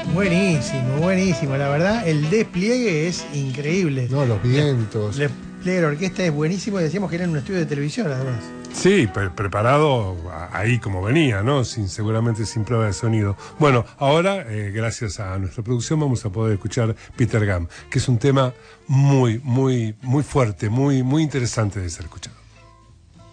Buenísimo, buenísimo. La verdad, el despliegue es increíble. No, los vientos. El despliegue de la orquesta es buenísimo y decíamos que era en un estudio de televisión, además. Sí, preparado ahí como venía, ¿no? Seguramente sin prueba de sonido. Bueno, ahora, gracias a nuestra producción, vamos a poder escuchar Peter Gamm, que es un tema muy, muy, muy fuerte, muy, muy interesante de ser escuchado.